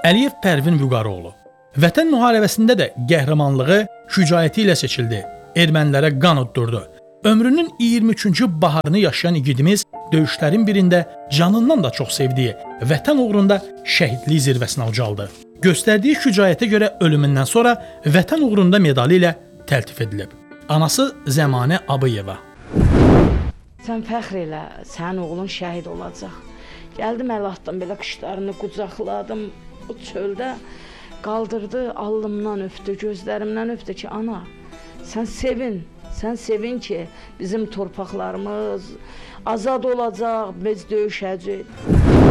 Əliyev Pərvin Vüqaroğlu Vətən müharibəsində də qəhrəmanlığı, şücaəti ilə seçildi. Ermənilərə qan uddurdu. Ömrünün 23-cü baharını yaşayan igidimiz döyüşlərin birində canından da çox sevdiyi vətən uğrunda şəhidlik zirvəsinə ucaldı. Göstərdiyi şücaətə görə ölümündən sonra vətən uğrunda medalı ilə təltif edilib. Anası Zəmanə Abıyeva. Sən fəxr elə, sənin oğlun şəhid olacaq. Gəldim, əl atdım, belə qışlarını qucaqladım, o çöldə qaldırdı, alnımdan öpdü, gözlərimdən öpdü ki, ana, sən sevin ki, bizim torpaqlarımız azad olacaq, biz döyüşəcəyik.